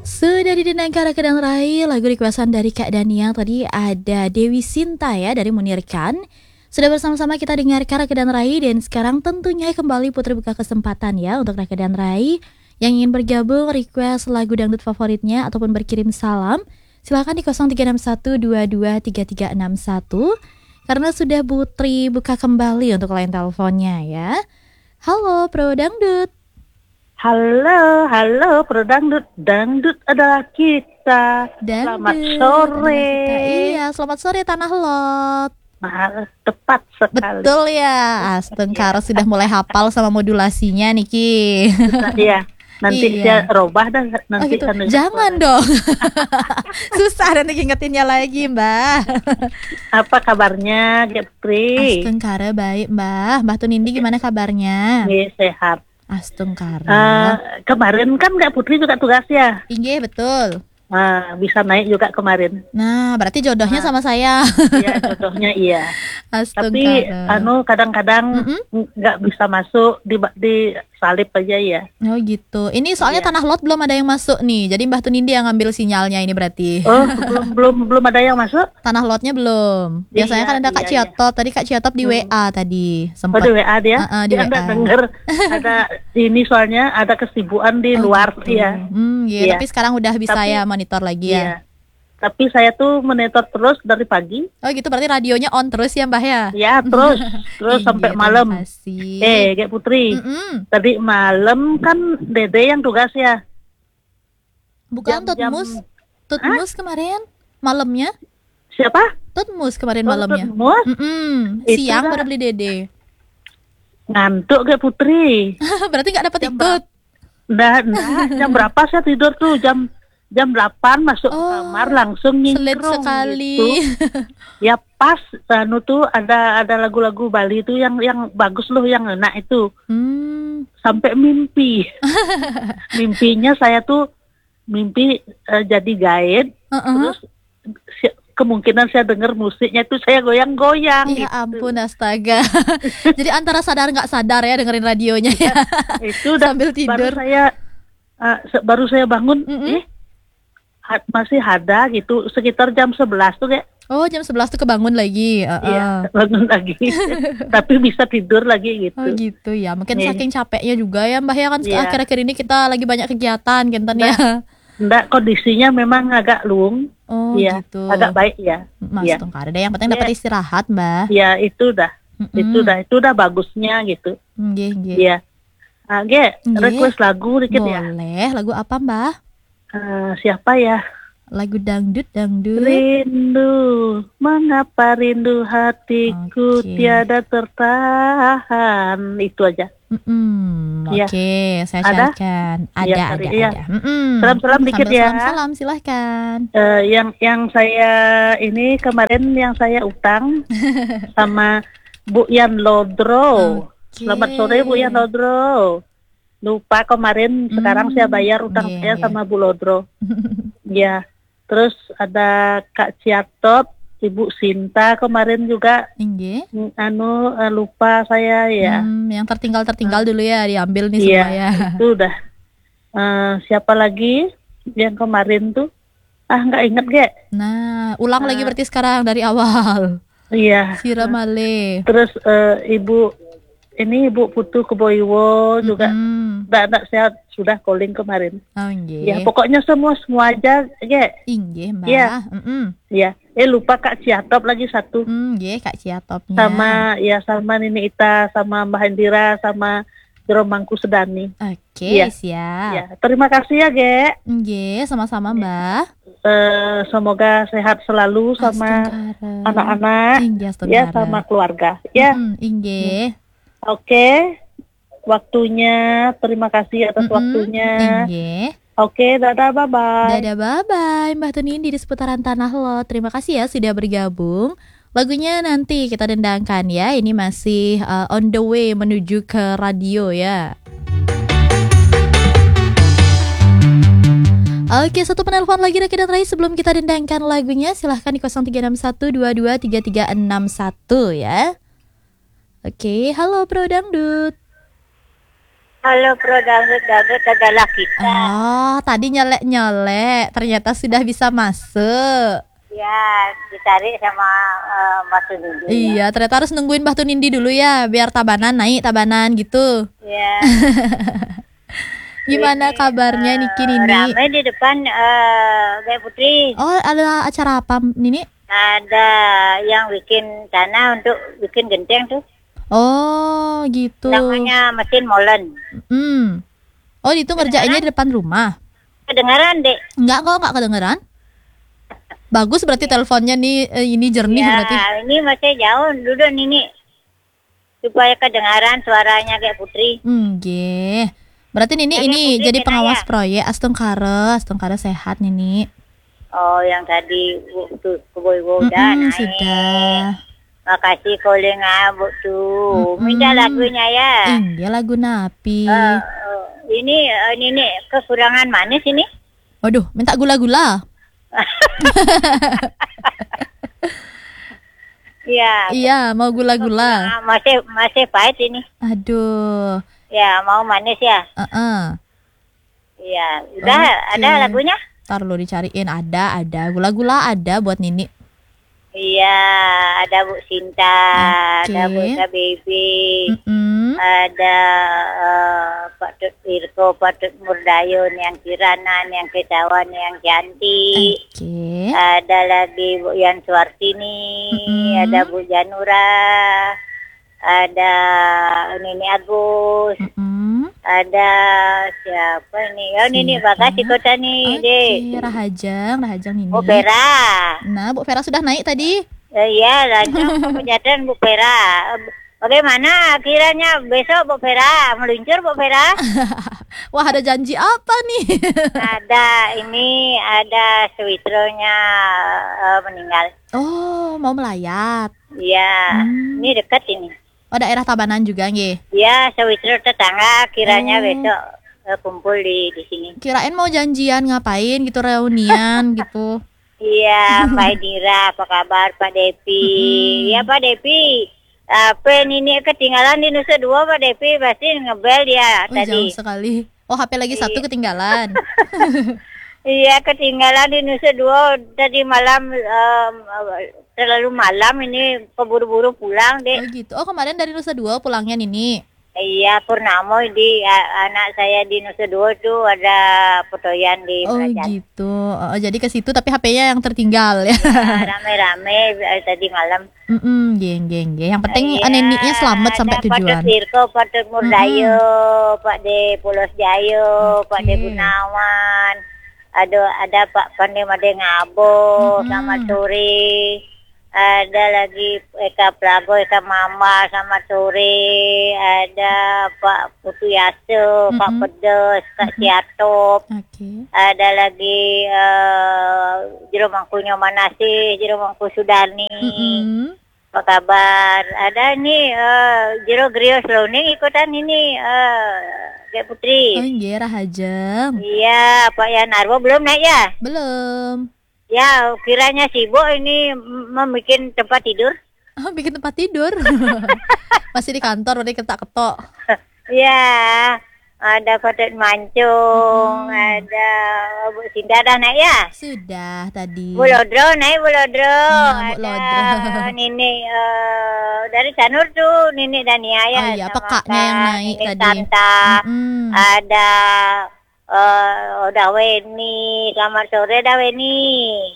Sudah didengarkan Kedang Rai, lagu requestan dari Kak Dania. Tadi ada Dewi Sinta ya dari Munirkan. Sudah bersama-sama kita dengarkan Kedang Rai. Dan sekarang tentunya kembali Putri buka kesempatan ya untuk Kedang Rai yang ingin bergabung, request lagu dangdut favoritnya ataupun berkirim salam, silakan di 0361223361. Karena sudah Putri buka kembali untuk line teleponnya ya. Halo Pro Dangdut. Halo Pro Dangdut. Dangdut adalah kita. Selamat sore. Iya, selamat sore Tanah Lot. Nah, tepat sekali. Betul ya. Astengkara sudah mulai hafal sama modulasinya Niki. Iya. Nanti saya robah dah nanti. Gitu. Jangan dong. Susah nanti ingetinnya lagi, Mbak. Apa kabarnya, Putri? Astengkara baik, Mbak. Mbak Tunindi gimana kabarnya? Iya, sehat. Astengkara. Kemarin kan Kak Putri juga tugas ya? Iya, betul. Bisa naik juga kemarin. Nah, berarti jodohnya sama saya. Iya, jodohnya iya. Tapi Astengkara. kadang-kadang nggak bisa masuk di salib aja ya. Oh gitu. Ini soalnya Tanah Lot belum ada yang masuk nih. Jadi Mbah Tunindi yang ngambil sinyalnya ini berarti. Oh, belum ada yang masuk? Tanah Lotnya belum. Biasanya kan ada Kak Ciotop. Tadi Kak Ciotop di WA tadi. Sempat. Oh, di WA dia? Di WA. Anda denger ada ini soalnya ada kesibukan di luar gitu. ya. Iya. Tapi sekarang udah bisa ya monitor lagi ya. Iya. Tapi saya tuh monitor terus dari pagi. Oh gitu, berarti radionya on terus ya Mbah ya? Ya, terus sampai malam. Kayak Putri. Tadi malam kan Dede yang tugas ya. Bukan Tutmus kemarin malamnya. Siapa? Tutmus kemarin malamnya. Tutmus? Siang baru beli Dede. Ngantuk kayak Putri. Berarti nggak dapat ikut. Nah, jam berapa saya tidur tuh? Jam 8 masuk ke kamar langsung nyingkrung sekali. Gitu. Ya pas tuh ada lagu-lagu Bali itu yang bagus loh, yang enak itu. Sampai mimpi. Mimpinya saya tuh mimpi jadi guide. Terus kemungkinan saya dengar musiknya itu saya goyang-goyang. Ya ampun, astaga. Jadi antara sadar nggak sadar ya dengerin radionya ya. Itu udah sambil tidur. Baru saya bangun. Masih ada gitu sekitar jam 11 tuh kayak. Oh, jam 11 tuh kebangun lagi. Iya, bangun lagi. Tapi bisa tidur lagi gitu. Oh gitu ya. Mungkin saking capeknya juga ya Mbak ya kan akhir-akhir ini kita lagi banyak kegiatan Genten ya. Enggak, kondisinya memang agak luang. Oh ya, gitu. Agak baik ya. Mas Tungkar, yang penting dapat istirahat, Mbak. Ya, itu udah bagusnya gitu. Nggih. Iya. Request lagu dikit ya. Boleh, lagu apa, Mbak? Siapa ya? Lagu dangdut. Rindu, mengapa rindu hatiku tiada tertahan. Itu aja. Oke, saya carikan. Ada. Salam dikit ya. Salam, silahkan. Yang saya ini kemarin yang saya utang sama Bu Yan Lodro. Selamat sore Bu Yan Lodro. Lupa kemarin, sekarang saya bayar utang saya sama Bu Lodro. Ya, terus ada Kak Ciatop, Ibu Sinta kemarin juga. Lupa saya ya. Yang tertinggal dulu ya, diambil nih semua ya. Itu udah. Siapa lagi yang kemarin tuh? Nggak inget Ge. Nah, ulang lagi berarti sekarang dari awal. Iya. Siramale. Terus Ibu Putu Keboiwo juga. Nggak saya sudah calling kemarin. Ya pokoknya semua aja Ge. Inggih Mbak. Iya. Lupa Kak Ciatop lagi satu. Kak Ciatopnya. Sama Nini Ita, sama Mbak Hendira, sama Jeromangku Sedani. Oke, siap. Ya, terima kasih ya Ge. Sama-sama Mbak. Semoga sehat selalu sama anak-anak. Ya, sama keluarga. Ya. Oke, waktunya, terima kasih atas waktunya. Oke, dadah, bye-bye. Dadah, bye-bye Mbak Tunindi di seputaran Tanah Lot. Terima kasih ya sudah bergabung. Lagunya nanti kita dendangkan ya. Ini masih on the way menuju ke radio ya. Oke, satu penelpon lagi Rekan Rai sebelum kita dendangkan lagunya. Silahkan di 0361223361 ya. Oke, halo Bro Dangdut. Kalau pro dangdut adalah kita. Oh, tadi nyelek-nyelek, ternyata sudah bisa masuk. Ya, dicari sama Mas Nindi. Iya, ternyata harus nungguin Mbah Tunindi dulu ya, biar tabanan naik tabanan gitu. Ya. Gimana Ini, kabarnya Niki Nini? Ramai di depan Gaya Putri. Oh, ada acara apa Nini? Ada yang bikin tanah untuk bikin genteng tuh. Oh, gitu. Namanya mesin molen. Oh, itu ngerjainnya di depan rumah. Kedengaran, Dek? Enggak kok, enggak kedengeran. Bagus berarti teleponnya nih ini jernih Ya, berarti. ini masih jauh duduk Nini. Supaya kedengaran suaranya kayak Putri. Nggih. Berarti Nini Yang ini Putri jadi pengawas Kenaya. proyek Astungkara sehat Nini. Oh, yang tadi tuh keboy-boy udah naik. Sudah. Makasih calling Bu tuh. Minta lagunya ya. Iya lagu Napi. Ini Nini kekurangan manis ini. Waduh, minta gula-gula. Iya. Iya, mau gula-gula. Masih pahit ini. Aduh. Ya, mau manis ya. Iya, udah ada lagunya? Ntar lo dicariin, ada. Gula-gula ada buat Nini. Iya, ada Bu Sinta, ada Bu Baby, ada Pak Tut Irko, Pak Tut Murdayun, yang Kiranan, yang Kecawan, yang cantik. Ada lagi Bu Yan Suartini, ada Bu Janura, ada Nini Agus, ada siapa nih? Oh, Nini Bakasi Kota nih, Dek. Rahajang Nini. Bu Vera. Nah, Bu Vera sudah naik tadi. Iya, lanjut kejadian Bu Vera. Bagaimana kiranya besok Bu Vera meluncur Bu Vera? Wah, ada janji apa nih? Ada Switronya meninggal. Oh, mau melayat. Iya, ini dekat ini. Oh, daerah Tabanan juga nggih? Iya, Sewitro tetangga kiranya besok kumpul di sini. Kirain mau janjian ngapain gitu, reunian gitu. Iya, Mbak Dira, apa kabar Pak Depi? Iya Pak Depi. HP Nini ketinggalan di Nusa Dua Pak Depi, pasti ngebel dia tadi. Jauh sekali. Oh, HP lagi satu ketinggalan. Iya, ketinggalan di Nusa Dua tadi malam, terlalu malam ini keburu-buru pulang, Dek. Oh gitu. Oh, kemarin dari Nusa Dua pulangnya Nini. Iya, Purnamo di anak saya di Nusa Dua tuh ada fotoyan di Belajar. Gitu. Oh, jadi ke situ tapi HP-nya yang tertinggal ya. Rame-rame tadi malam. Geng. Yang penting neneknya selamat sampai tujuan. Pak Tut Irko, Pak Tut Murdayo, Pak De Pulos Jayo, Pak De Gunawan. Ada Pak Pandai Made Ngabo, selamat sore. Ada lagi Eka Prago, Eka Mama, selamat sore. Ada Pak Putu Yaso, Pak Pedes, Kak Ciatop. Ada lagi Jero Mangkunyo Manasi, Jero Mangku Sudani. Apa kabar? Ada nih Jero Grio Sloning ikutan ini Kayak Putri. Oh iya, Rahajeng. Iya, Pak Yanarwo belum naik ya? Belum. Ya, kiranya sibuk ini membuat tempat tidur. Oh, bikin tempat tidur. Masih di kantor, berarti ketok-ketok. Iya, ada Patet Mancung, ada Bu Sinda dah naik ya? Sudah tadi. Bu Lodro naik, Bu Lodro. Bu Lodro. Nini dari Sanur tuh, Nini Dania ya. Oh iya, kakaknya yang naik Nini tadi. Tanta, ada Daweni, selamat sore Daweni.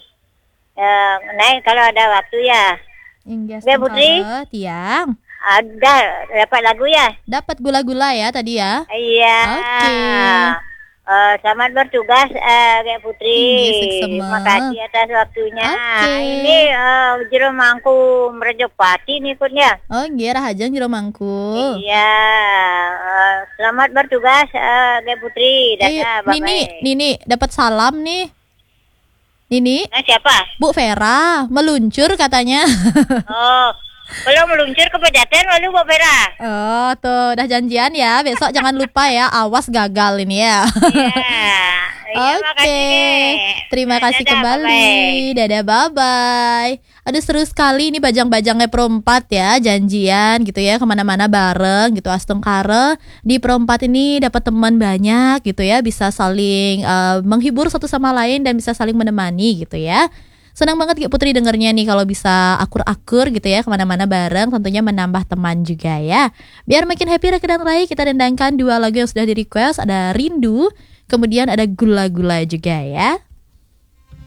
Naik kalau ada waktu ya. Enggak, Putri. Tiang. Ada dapat lagu ya? Dapat gula-gula ya tadi ya? Iya. Oke. Selamat bertugas Kayak Putri. Terima kasih atas waktunya. Ini Jero Mangku Merjopati nih ikutnya. Oh iya, Rahajeng Jero Mangku. Iya. Selamat bertugas Kayak Putri. Dadah, bye-bye. Nini dapat salam nih. Nini. Nah, siapa? Bu Vera meluncur katanya. Oh, Belum meluncur ke Pejaten lalu Mbak Vera. Oh, tuh udah janjian ya. Besok jangan lupa ya. Awas gagal ini ya. Iya, Oke. Terima kasih Dadah, kembali. Dadah, bye-bye. Aduh, seru sekali ini bajang-bajangnya Pro 4 ya. Janjian gitu ya, kemana-mana bareng gitu. Astungkare di Pro 4 ini dapat teman banyak gitu ya. Bisa saling menghibur satu sama lain dan bisa saling menemani gitu ya. Senang banget Kak Putri dengernya nih kalau bisa akur-akur gitu ya, kemana-mana bareng, tentunya menambah teman juga ya. Biar makin happy Raka dan Rai, kita dendangkan 2 lagu yang sudah di request. Ada Rindu, kemudian ada Gula-Gula juga ya.